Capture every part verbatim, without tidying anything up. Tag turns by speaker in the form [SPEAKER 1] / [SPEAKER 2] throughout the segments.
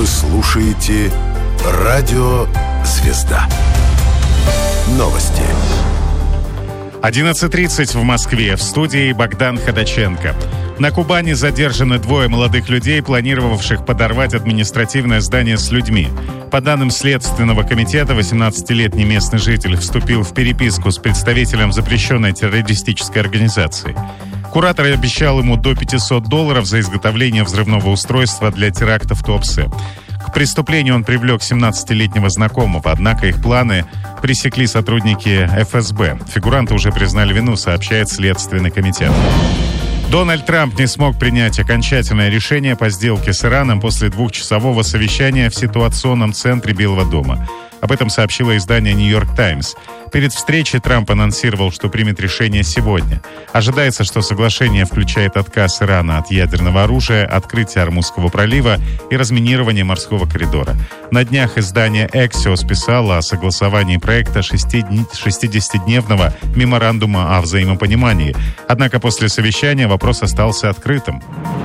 [SPEAKER 1] Вы слушаете «Радио Звезда». Новости.
[SPEAKER 2] одиннадцать тридцать в Москве. В студии Богдан Ходаченко. На Кубани задержаны двое молодых людей, планировавших подорвать административное здание с людьми. По данным Следственного комитета, восемнадцатилетний местный житель вступил в переписку с представителем запрещенной террористической организации. Куратор обещал ему до пятьсот долларов за изготовление взрывного устройства для теракта в Туапсе. К преступлению он привлек семнадцатилетнего знакомого, однако их планы пресекли сотрудники эф эс бэ. Фигуранты уже признали вину, сообщает Следственный комитет. Дональд Трамп не смог принять окончательное решение по сделке с Ираном после двухчасового совещания в ситуационном центре Белого дома. Об этом сообщило издание «Нью-Йорк Таймс». Перед встречей Трамп анонсировал, что примет решение сегодня. Ожидается, что соглашение включает отказ Ирана от ядерного оружия, открытие Ормузского пролива и разминирование морского коридора. На днях издание Axios писало о согласовании проекта шестидесятидневного меморандума о взаимопонимании. Однако после совещания вопрос остался открытым.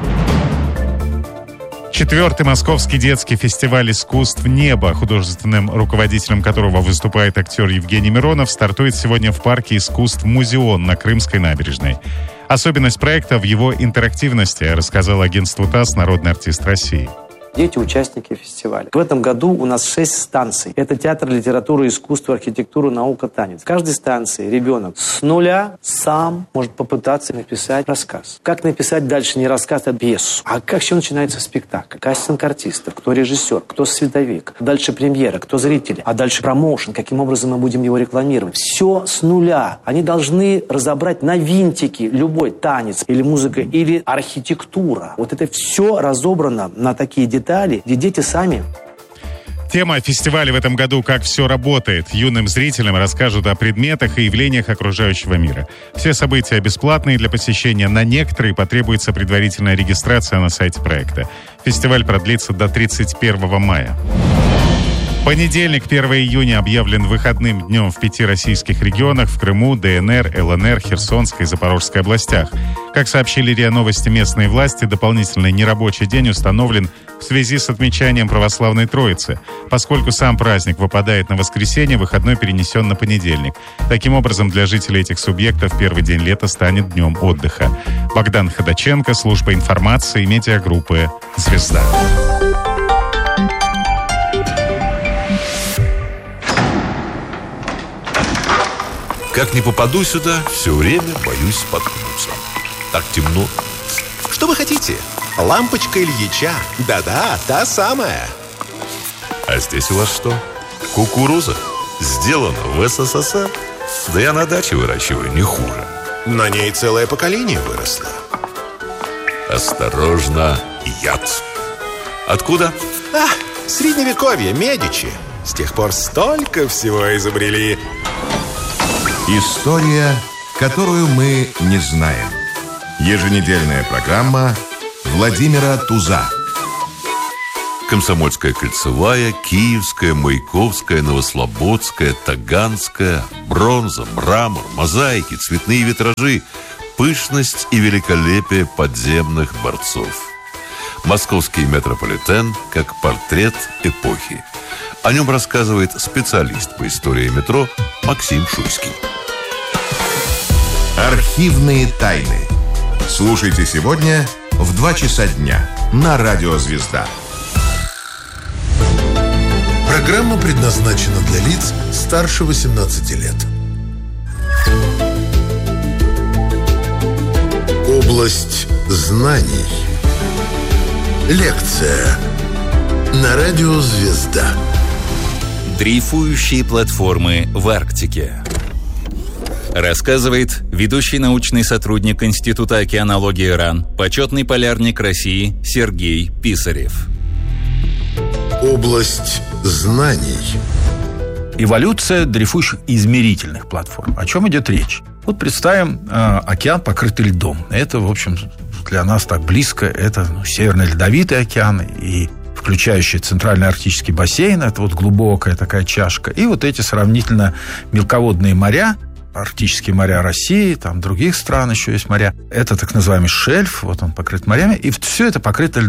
[SPEAKER 2] Четвертый Московский детский фестиваль искусств «Небо», художественным руководителем которого выступает актер Евгений Миронов, стартует сегодня в парке искусств «Музеон» на Крымской набережной. Особенность проекта в его интерактивности, рассказал агентству ТАСС народный артист России.
[SPEAKER 3] Дети – участники фестиваля. В этом году у нас шесть станций. Это театр, литература, искусство, архитектура, наука, танец. В каждой станции ребенок с нуля сам может попытаться написать рассказ. Как написать дальше не рассказ, а пьесу? А как еще начинается спектакль? Кастинг артистов, кто режиссер, кто световик. Дальше премьера, кто зрители. А дальше промоушен, каким образом мы будем его рекламировать. Все с нуля. Они должны разобрать на винтики любой танец или музыка, или архитектура. Вот это все разобрано на такие детали. Детали, где дети сами.
[SPEAKER 2] Тема фестиваля в этом году «Как все работает». Юным зрителям расскажут о предметах и явлениях окружающего мира. Все события бесплатные для посещения. На некоторые потребуется предварительная регистрация на сайте проекта. Фестиваль продлится до тридцать первого мая. Понедельник, первого июня, объявлен выходным днем в пяти российских регионах: в Крыму, дэ эн эр, эл эн эр, Херсонской и Запорожской областях. Как сообщили РИА Новости местные власти, дополнительный нерабочий день установлен в связи с отмечанием Православной Троицы. Поскольку сам праздник выпадает на воскресенье, выходной перенесен на понедельник. Таким образом, для жителей этих субъектов первый день лета станет днем отдыха. Богдан Ходаченко, служба информации, медиагруппы «Звезда».
[SPEAKER 4] Как не попаду сюда, все время боюсь споткнуться. Так темно.
[SPEAKER 5] Что вы хотите? Лампочка Ильича. Да-да, та самая.
[SPEAKER 4] А здесь у вас что? Кукуруза. Сделана в эс эс эс эр. Да я на даче выращиваю не хуже.
[SPEAKER 5] На ней целое поколение выросло.
[SPEAKER 4] Осторожно, яд. Откуда?
[SPEAKER 5] А, средневековье, Медичи. С тех пор столько всего изобрели.
[SPEAKER 1] История, которую мы не знаем. Еженедельная программа Владимира Туза.
[SPEAKER 4] Комсомольская кольцевая, Киевская, Маяковская, Новослободская, Таганская, бронза, мрамор, мозаики, цветные витражи, пышность и великолепие подземных дворцов. Московский метрополитен как портрет эпохи. О нем рассказывает специалист по истории метро Максим Шуйский.
[SPEAKER 1] Архивные тайны. Слушайте сегодня в два часа дня на Радио Звезда.
[SPEAKER 6] Программа предназначена для лиц старше восемнадцати лет. Область знаний. Лекция на Радио Звезда.
[SPEAKER 7] Дрейфующие платформы в Арктике. Рассказывает ведущий научный сотрудник Института океанологии РАН, почетный полярник России Сергей Писарев.
[SPEAKER 6] Область знаний.
[SPEAKER 8] Эволюция дрейфующих измерительных платформ. О чем идет речь? Вот представим, э, океан, покрытый льдом. Это, в общем, для нас так близко. Это ну, Северный Ледовитый океан и включающий Центральный Арктический бассейн. Это вот глубокая такая чашка. И вот эти сравнительно мелководные моря, арктические моря России, там других стран еще есть моря. Это так называемый шельф, вот он покрыт морями, и все это покрыто льдом.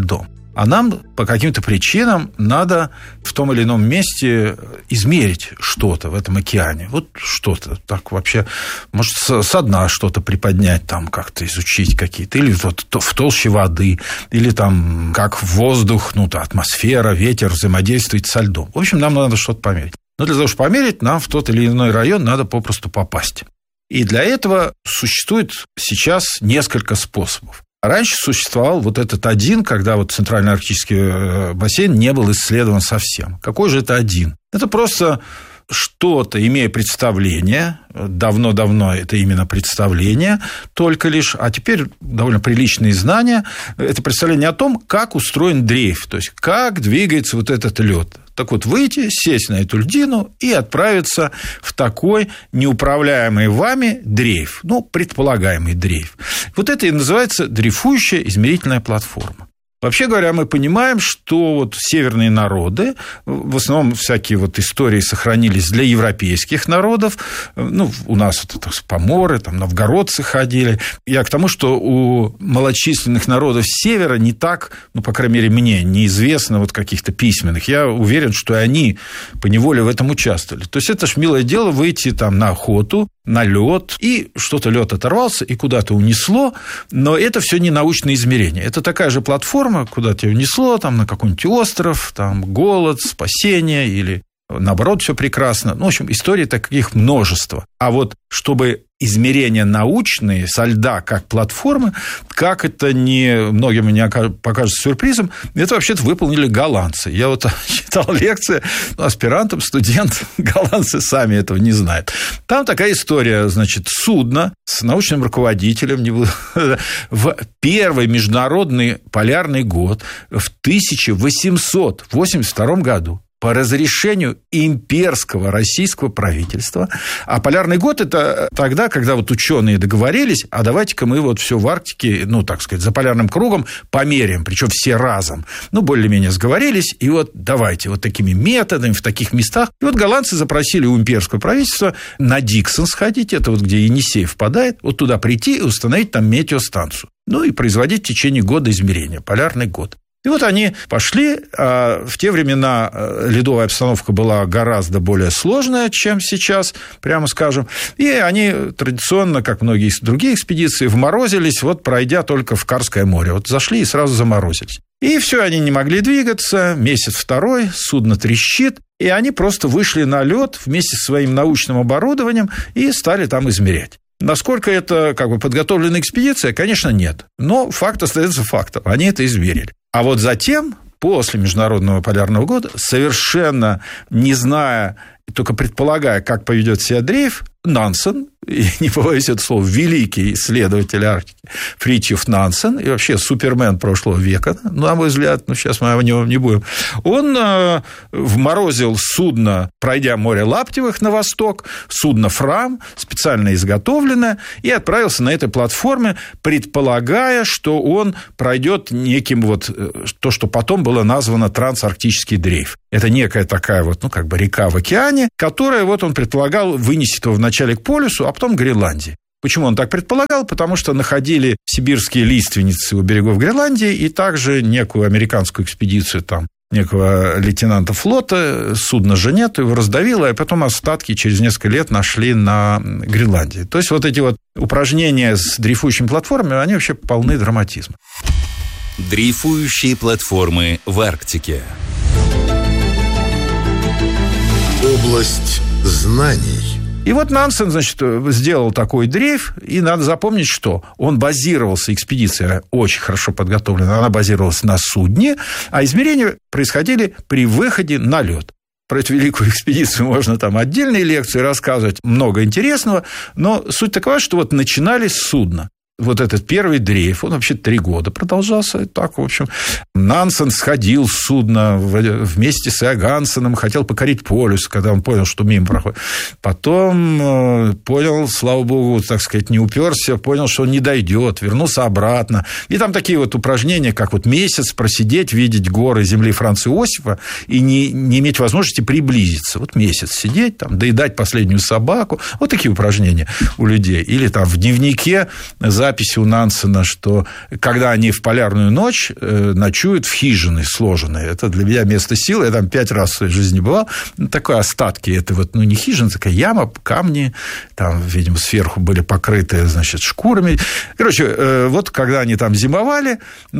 [SPEAKER 8] А нам по каким-то причинам надо в том или ином месте измерить что-то в этом океане. Вот что-то. Так вообще, может, со дна что-то приподнять, там как-то изучить какие-то. Или вот в толще воды. Или там как воздух, ну, атмосфера, ветер взаимодействует со льдом. В общем, нам надо что-то померить. Но для того, чтобы померить, нам в тот или иной район надо попросту попасть. И для этого существует сейчас несколько способов. Раньше существовал вот этот один, когда вот центральноарктический бассейн не был исследован совсем. Какой же это один? Это просто что-то, имея представление, давно-давно это именно представление только лишь, а теперь довольно приличные знания, это представление о том, как устроен дрейф, то есть как двигается вот этот лед. Так вот, выйти, сесть на эту льдину и отправиться в такой неуправляемый вами дрейф, ну, предполагаемый дрейф. Вот это и называется дрейфующая измерительная платформа. Вообще говоря, мы понимаем, что вот северные народы, в основном всякие вот истории сохранились для европейских народов, ну, у нас вот это поморы, там, новгородцы ходили. Я к тому, что у малочисленных народов севера не так, ну, по крайней мере, мне неизвестно вот каких-то письменных. Я уверен, что и они поневоле в этом участвовали. То есть это ж милое дело выйти там на охоту, на лед, и что-то лед оторвался и куда-то унесло, но это все не научное измерение. Это такая же платформа, куда тебя унесло, там, на какой-нибудь остров, там, голод, спасение или, наоборот, все прекрасно. Ну, в общем, историй таких множество. А вот чтобы измерения научные со льда как платформы, как это не многим не покажется сюрпризом, это вообще-то выполнили голландцы. Я вот читал лекции аспирантам, студентам, голландцы сами этого не знают. Там такая история, значит, судно с научным руководителем в первый международный полярный год в тысяча восемьсот восемьдесят втором году по разрешению имперского российского правительства. А полярный год – это тогда, когда вот ученые договорились, а давайте-ка мы вот все в Арктике, ну, так сказать, за полярным кругом померяем, причем все разом. Ну, более-менее сговорились, и вот давайте вот такими методами в таких местах. И вот голландцы запросили у имперского правительства на Диксон сходить, это вот где Енисей впадает, вот туда прийти и установить там метеостанцию. Ну, и производить в течение года измерения, полярный год. И вот они пошли, а в те времена ледовая обстановка была гораздо более сложная, чем сейчас, прямо скажем, и они традиционно, как многие другие экспедиции, вморозились, вот пройдя только в Карское море. Вот зашли и сразу заморозились. И все, они не могли двигаться, месяц второй, судно трещит, и они просто вышли на лед вместе со своим научным оборудованием и стали там измерять. Насколько это как бы подготовленная экспедиция? Конечно, нет. Но факт остается фактом. Они это измерили. А вот затем, после Международного полярного года, совершенно не зная, только предполагая, как поведет себя дрейф, Нансен, и не побоюсь этого слова, великий исследователь Арктики Фритьёф Нансен, и вообще супермен прошлого века, ну, на мой взгляд, ну, сейчас мы о нем не будем, он э, вморозил судно, пройдя море Лаптевых на восток, судно Фрам, специально изготовленное, и отправился на этой платформе, предполагая, что он пройдет неким вот, то, что потом было названо трансарктический дрейф. Это некая такая вот, ну, как бы река в океане, которая, вот он предполагал, вынесет его вначале к полюсу, а потом к Гренландии. Почему он так предполагал? Потому что находили сибирские лиственницы у берегов Гренландии и также некую американскую экспедицию там, некого лейтенанта флота, судно Женету, его раздавило, а потом остатки через несколько лет нашли на Гренландии. То есть вот эти вот упражнения с дрейфующими платформами, они вообще полны драматизма.
[SPEAKER 7] Дрейфующие платформы в Арктике.
[SPEAKER 6] Область знаний.
[SPEAKER 8] И вот Нансен, значит, сделал такой дрейф, и надо запомнить, что он базировался, экспедиция очень хорошо подготовлена, она базировалась на судне, а измерения происходили при выходе на лед. Про эту великую экспедицию можно там отдельные лекции рассказывать, много интересного, но суть такова, что вот начинали с судна. Вот этот первый дрейф, он вообще три года продолжался. Так, в общем, Нансен сходил с судна вместе с Иогансеном, хотел покорить полюс, когда он понял, что мимо проходит. Потом понял, слава богу, так сказать, не уперся, понял, что он не дойдет, вернулся обратно. И там такие вот упражнения, как вот месяц просидеть, видеть горы земли Франца Иосифа и не, не иметь возможности приблизиться. Вот месяц сидеть, там, доедать последнюю собаку. Вот такие упражнения у людей. Или там в дневнике запись записи у Нансена, что когда они в полярную ночь ночуют в хижины сложенные. Это для меня место силы. Я там пять раз в своей жизни бывал. Ну, такое остатки. Это вот, ну, не хижина, такая яма, камни. Там, видимо, сверху были покрыты, значит, шкурами. Короче, вот когда они там зимовали,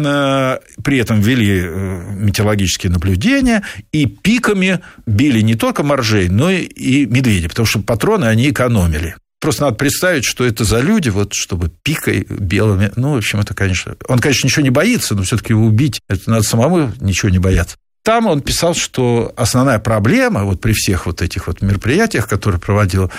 [SPEAKER 8] при этом вели метеорологические наблюдения, и пиками били не только моржей, но и медведей, потому что патроны они экономили. Просто надо представить, что это за люди, вот, чтобы пикой белыми... Ну, в общем, это, конечно... Он, конечно, ничего не боится, но все-таки его убить, это надо самому ничего не бояться. Там он писал, что основная проблема вот при всех вот этих вот мероприятиях, которые проводил,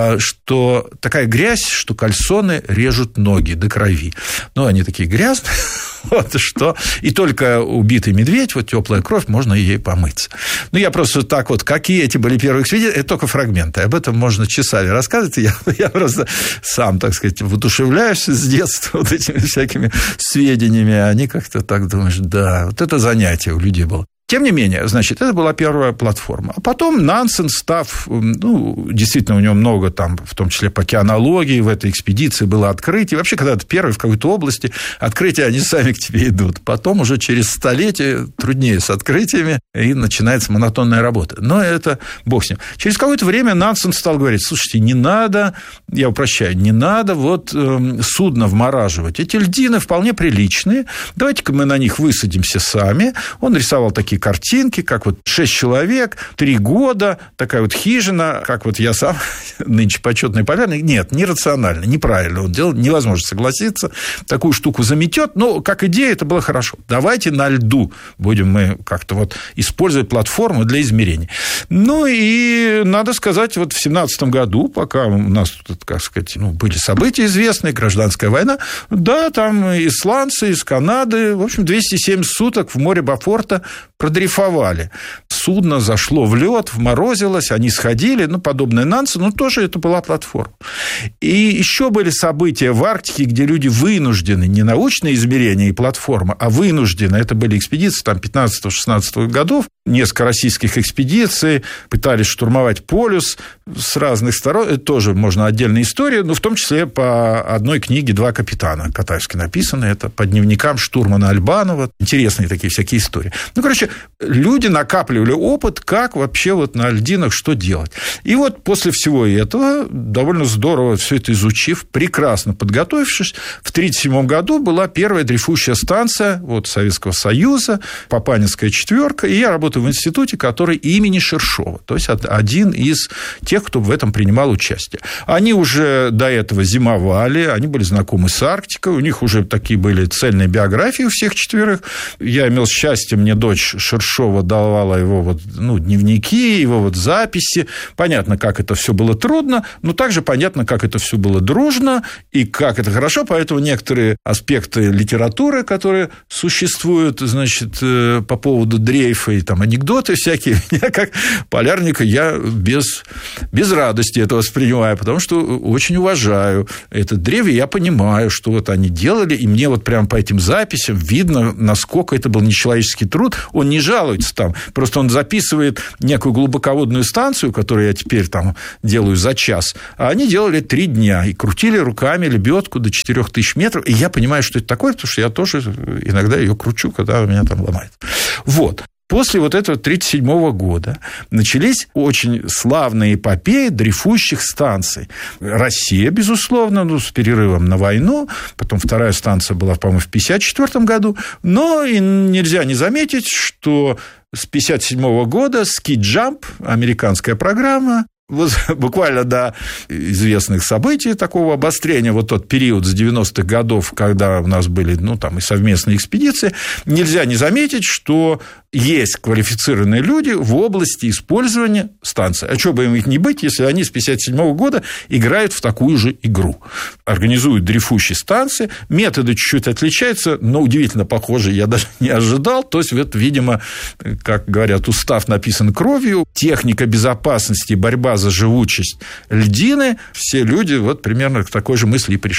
[SPEAKER 8] что такая грязь, что кальсоны режут ноги до крови. Ну, они такие грязные, вот, что... И только убитый медведь, вот теплая кровь, можно ей помыться. Ну, я просто так вот, какие эти были первые экспедиции, это только фрагменты. Об этом можно часами рассказывать. Я, я просто сам, так сказать, воодушевляюсь с детства вот этими всякими сведениями. Они как-то так думаешь, да, вот это занятие у людей было. Тем не менее, значит, это была первая платформа. А потом Нансен, став, ну, действительно, у него много там, в том числе по океанологии, в этой экспедиции было открытие. Вообще, когда ты первый в какой-то области, открытия, они сами к тебе идут. Потом уже через столетие труднее с открытиями, и начинается монотонная работа. Но это бог с ним. Через какое-то время Нансен стал говорить, слушайте, не надо, я упрощаю, не надо вот судно вмораживать. Эти льдины вполне приличные, давайте-ка мы на них высадимся сами. Он рисовал такие картинки, как вот шесть человек, три года, такая вот хижина, как вот я сам, нынче почетный полярник. Нет, нерационально, неправильно он делал, невозможно согласиться. Такую штуку заметет, но как идея это было хорошо. Давайте на льду будем мы как-то вот использовать платформу для измерений. Ну, и надо сказать, вот в семнадцатом году, пока у нас тут, как сказать, ну, были события известные, гражданская война, да, там исландцы из Канады, в общем, двести семьдесят суток в море Бофорта продрейфовали. Судно зашло в лед, вморозилось, они сходили, ну, подобное Нансену, но тоже это была платформа. И еще были события в Арктике, где люди вынуждены, не научные измерения и платформа, а вынуждены, это были экспедиции там пятнадцатого-шестнадцатого годов, несколько российских экспедиций, пытались штурмовать полюс с разных сторон, это тоже можно отдельная история, но в том числе по одной книге «Два капитана» Катаевской написаны, это по дневникам штурмана Альбанова, интересные такие всякие истории. Ну, короче, люди накапливали опыт, как вообще вот на льдинах что делать. И вот после всего этого, довольно здорово все это изучив, прекрасно подготовившись, в тридцать седьмом году была первая дрейфующая станция вот, Советского Союза, Папанинская четверка, и я работаю в институте, который имени Шершова, то есть один из тех, кто в этом принимал участие. Они уже до этого зимовали, они были знакомы с Арктикой, у них уже такие были цельные биографии у всех четверых. Я имел счастье, мне дочь Шершова давала его вот, ну, дневники, его вот записи. Понятно, как это все было трудно, но также понятно, как это все было дружно и как это хорошо. Поэтому некоторые аспекты литературы, которые существуют, значит, по поводу дрейфа и там анекдоты всякие, я как полярника я без, без радости это воспринимаю, потому что очень уважаю этот дрейф, и я понимаю, что вот они делали, и мне вот прямо по этим записям видно, насколько это был нечеловеческий труд. Он не жалуется там, просто он записывает некую глубоководную станцию, которую я теперь там делаю за час, а они делали три дня и крутили руками лебедку до четырех тысяч метров, и я понимаю, что это такое, потому что я тоже иногда ее кручу, когда у меня там ломает. Вот. После вот этого тридцать седьмого года начались очень славные эпопеи дрейфующих станций. Россия, безусловно, ну, с перерывом на войну, потом вторая станция была, по-моему, в пятьдесят четвёртом году, но и нельзя не заметить, что с пятьдесят седьмого года Ski Jump, американская программа, вот буквально до известных событий такого обострения, вот тот период с девяностых годов, когда у нас были, ну, там, и совместные экспедиции, нельзя не заметить, что есть квалифицированные люди в области использования станций. А что бы им их не быть, если они с пятьдесят седьмого года играют в такую же игру? Организуют дрейфующие станции, методы чуть-чуть отличаются, но удивительно похожие, я даже не ожидал. То есть, вот, видимо, как говорят, устав написан кровью, техника безопасности и борьба за живучесть льдины, все люди вот примерно к такой же мысли и пришли.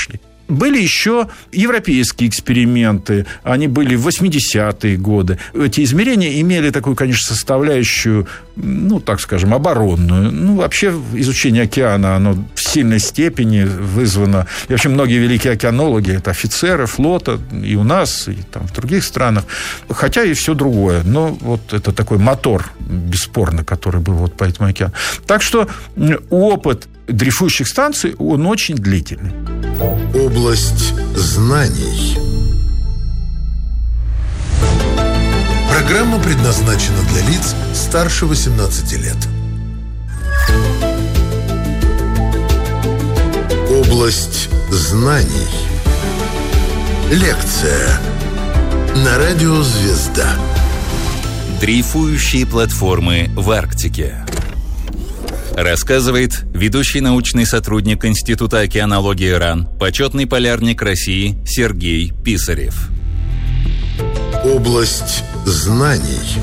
[SPEAKER 8] Были еще европейские эксперименты, они были в восьмидесятые годы. Эти измерения имели такую, конечно, составляющую, ну, так скажем, оборонную. Ну, вообще, изучение океана, оно в сильной степени вызвано... И вообще, многие великие океанологи, это офицеры флота и у нас, и там в других странах, хотя и все другое. Но вот это такой мотор, бесспорно, который был вот по этому океану. Так что опыт дрейфующих станций, он очень длительный.
[SPEAKER 6] Область знаний. Программа предназначена для лиц старше восемнадцати лет. Область знаний. Лекция на радио «Звезда».
[SPEAKER 7] Дрейфующие платформы в Арктике. Рассказывает ведущий научный сотрудник Института океанологии РАН, почетный полярник России Сергей Писарев.
[SPEAKER 6] Область знаний.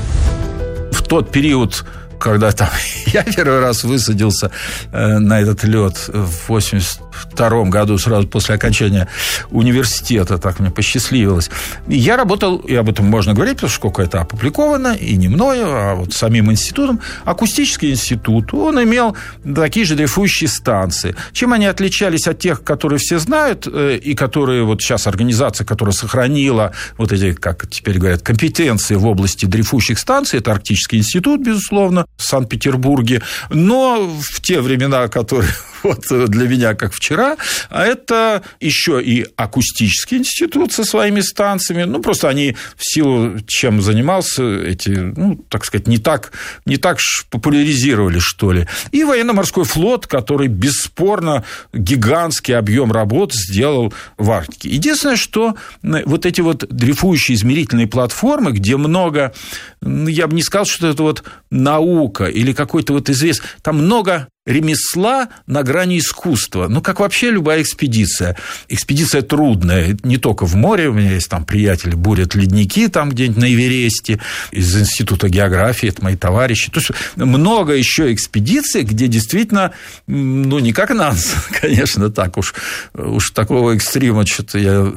[SPEAKER 8] В тот период, когда там я первый раз высадился э, на этот лед в восемьдесят втором году, сразу после окончания университета, так мне посчастливилось. Я работал, и об этом можно говорить, потому что сколько это опубликовано, и не мною, а вот самим институтом. Акустический институт, он имел такие же дрейфующие станции. Чем они отличались от тех, которые все знают, и которые вот сейчас организация, которая сохранила вот эти, как теперь говорят, компетенции в области дрейфующих станций, это Арктический институт, безусловно, в Санкт-Петербурге, но в те времена, которые вот для меня как вчера, а это еще и акустический институт со своими станциями, ну, просто они в силу, чем занимался, эти, ну, так сказать, не так, не так популяризировали, что ли, и военно-морской флот, который бесспорно гигантский объем работ сделал в Арктике. Единственное, что вот эти вот дрейфующие измерительные платформы, где много, я бы не сказал, что это вот наука или какой-то вот известный, там много ремесла на грани искусства. Ну, как вообще любая экспедиция. Экспедиция трудная. Не только в море. У меня есть там приятели, бурят ледники там где-нибудь на Эвересте. Из Института географии. Это мои товарищи. То есть, много еще экспедиций, где действительно, ну, не как нас, конечно, так уж, уж такого экстрима что-то я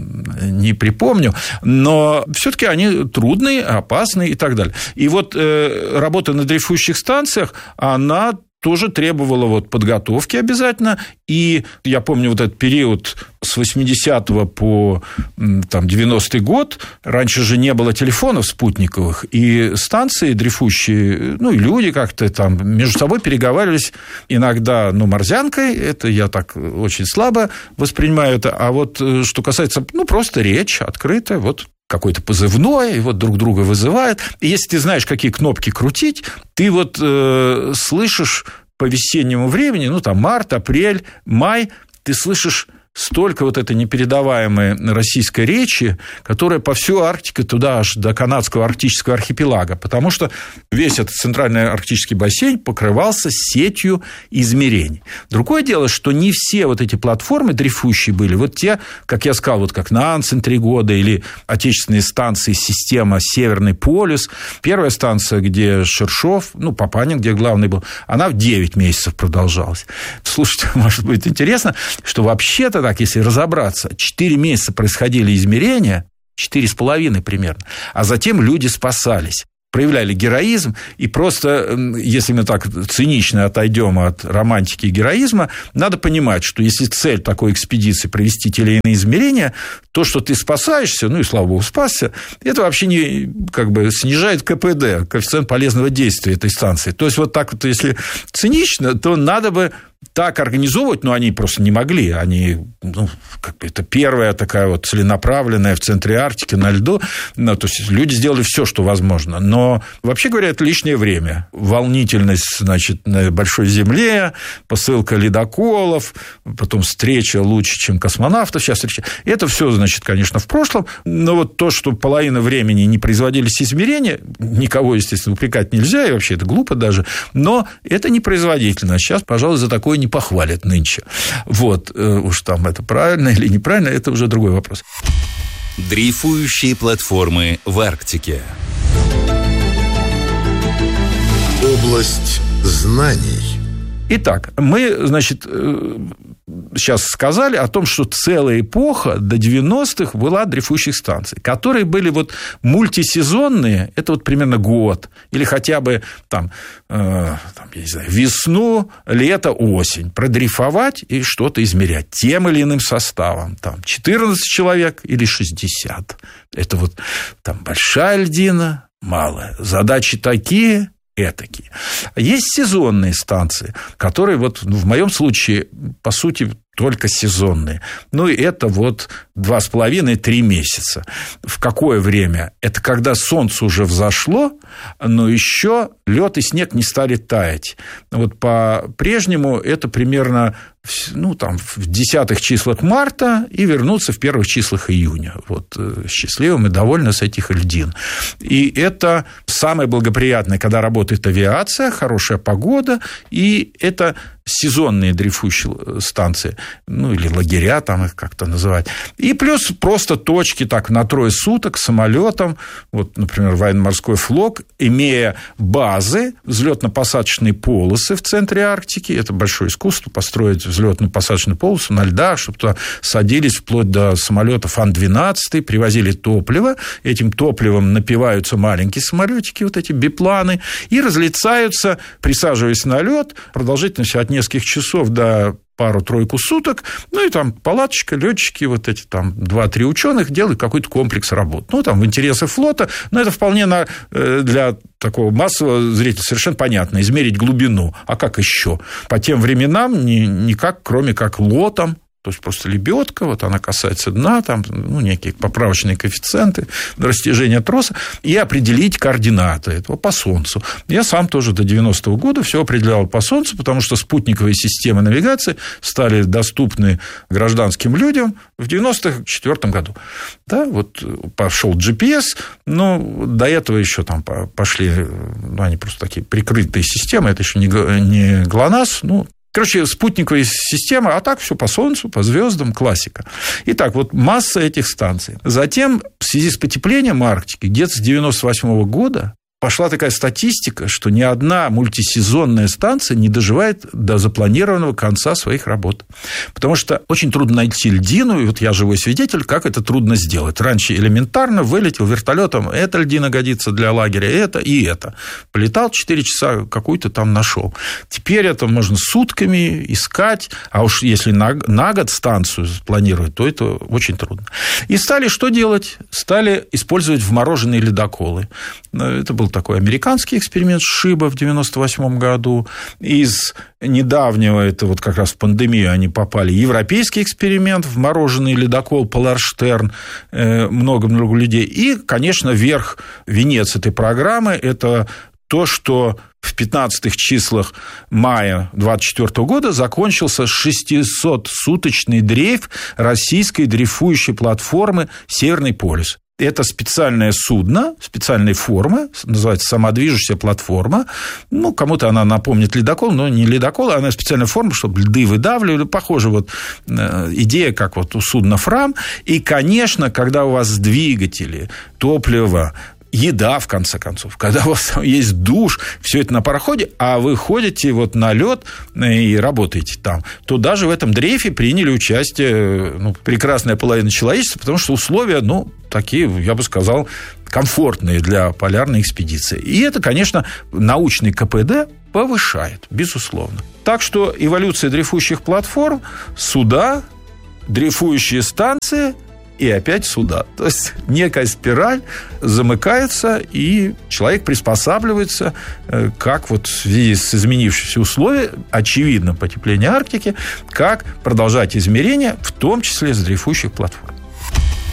[SPEAKER 8] не припомню. Но все-таки они трудные, опасные и так далее. И вот э, работа на дрейфующих станциях, она тоже требовала вот подготовки обязательно. И я помню вот этот период с восьмидесятого по там, девяностый год. Раньше же не было телефонов спутниковых, и станции дрейфующие, ну, и люди как-то там между собой переговаривались иногда, ну, морзянкой. Это я так очень слабо воспринимаю это. А вот что касается, ну, просто речь открытая, вот какой-то позывной, и вот друг друга вызывает. И если ты знаешь, какие кнопки крутить, ты вот э, слышишь по весеннему времени, ну, там, март, апрель, май, ты слышишь столько вот этой непередаваемой российской речи, которая по всей Арктике, туда аж до канадского арктического архипелага, потому что весь этот центральный арктический бассейн покрывался сетью измерений. Другое дело, что не все вот эти платформы дрейфующие были. Вот те, как я сказал, вот как Нансен три года или отечественные станции система Северный полюс. Первая станция, где Шершов, ну, Папанин, где главный был, она в девять месяцев продолжалась. Слушайте, может быть интересно, что вообще-то так, если разобраться, четыре месяца происходили измерения, четыре с половиной примерно, а затем люди спасались, проявляли героизм, и просто, если мы так цинично отойдем от романтики и героизма, надо понимать, что если цель такой экспедиции провести те или иные измерения, то, что ты спасаешься, ну и слава богу, спасся, это вообще не, как бы, снижает ка пэ дэ, коэффициент полезного действия этой станции. То есть, вот так вот, если цинично, то надо бы так организовывать, но они просто не могли. Они, ну, как бы это первая такая вот целенаправленная в центре Арктики на льду. Ну, то есть люди сделали все, что возможно. Но, вообще говоря, это лишнее время. Волнительность, значит, на большой земле, посылка ледоколов, потом встреча лучше, чем космонавтов. Сейчас встреча. Это все, значит, конечно, в прошлом. Но вот то, что половина времени не производились измерения, никого, естественно, упрекать нельзя, и вообще это глупо даже. Но это непроизводительно. Сейчас, пожалуй, за такое не похвалят нынче. Вот, уж там это правильно или неправильно, это уже другой вопрос.
[SPEAKER 7] Дрейфующие платформы в Арктике.
[SPEAKER 6] Область знаний.
[SPEAKER 8] Итак, мы, значит, сейчас сказали о том, что целая эпоха до девяностых была дрейфующих станций, которые были вот мультисезонные, это вот примерно год, или хотя бы там, э, там я не знаю, весну, лето, осень, продрейфовать и что-то измерять тем или иным составом, там четырнадцать человек или шестьдесят. Это вот там большая льдина, малая. Задачи такие, этакие. Есть сезонные станции, которые вот в моем случае, по сути, только сезонные. Ну, и это вот два с половиной - три месяца. В какое время? Это когда солнце уже взошло, но еще лед и снег не стали таять. Вот по-прежнему это примерно ну, там, в десятых числах марта и вернуться в первых числах июня. Вот счастливым и довольны с этих льдин. И это самое благоприятное, когда работает авиация, хорошая погода, и это сезонные дрейфующие станции, ну, или лагеря, там их как-то называть. И плюс просто точки так на трое суток самолетом, вот, например, военно-морской флот, имея базы, взлетно-посадочные полосы в центре Арктики, это большое искусство, построить взлетно-посадочную полосу на льдах, чтобы туда садились вплоть до самолетов Ан двенадцать, привозили топливо, этим топливом напиваются маленькие самолетики, вот эти бипланы, и разлетаются, присаживаясь на лед, продолжительностью от нескольких часов до пару-тройку суток, ну, и там палаточка, летчики, вот эти там два-три ученых делают какой-то комплекс работ. Ну, там в интересах флота, но это вполне на, для такого массового зрителя совершенно понятно, измерить глубину. А как еще? По тем временам ни, никак, кроме как лотом, то есть просто лебедка, вот она касается дна, там ну, некие поправочные коэффициенты растяжения троса, и определить координаты этого по Солнцу. Я сам тоже до девяностого года все определял по Солнцу, потому что спутниковые системы навигации стали доступны гражданским людям в девяносто четвёртом году. Да, вот пошел джи пи эс, но до этого еще там пошли, ну, они просто такие прикрытые системы, это еще не, не ГЛОНАСС, ну, короче, спутниковая система, а так все по Солнцу, по звездам, классика. Итак, вот масса этих станций. Затем, в связи с потеплением Арктики, где-то с девяносто восьмого года пошла такая статистика, что ни одна мультисезонная станция не доживает до запланированного конца своих работ. Потому что очень трудно найти льдину, и вот я живой свидетель, как это трудно сделать. Раньше элементарно вылетел вертолетом, эта льдина годится для лагеря, это и это. Полетал четыре часа, какую-то там нашел. Теперь это можно сутками искать, а уж если на, на год станцию планировать, то это очень трудно. И стали что делать? Стали использовать вмороженные ледоколы. Это был такой американский эксперимент Шиба в девяносто восьмом году. Из недавнего, это вот как раз в пандемию они попали, европейский эксперимент, вмороженный ледокол Поларштерн, много-много людей. И, конечно, верх, венец этой программы – это то, что в пятнадцатых числах мая двадцать четвёртого года закончился шестисотсуточный дрейф российской дрейфующей платформы «Северный полюс». Это специальное судно, специальной формы, называется самодвижущаяся платформа. Ну, кому-то она напомнит ледокол, но не ледокол, она специальная форма, чтобы льды выдавливали. Похоже, вот идея, как вот у судна Фрам. И, конечно, когда у вас двигатели, топливо, еда, в конце концов, когда у вас есть душ, все это на пароходе, а вы ходите вот на лед и работаете там, то даже в этом дрейфе приняли участие ну, прекрасная половина человечества, потому что условия, ну, такие, я бы сказал, комфортные для полярной экспедиции. И это, конечно, научный ка пэ дэ повышает, безусловно. Так что эволюция дрейфующих платформ, суда, дрейфующие станции – и опять суда. То есть некая спираль замыкается, и человек приспосабливается, как вот в связи с изменившимися условиями, очевидно, потепление Арктики, как продолжать измерения, в том числе с дрейфующих платформ.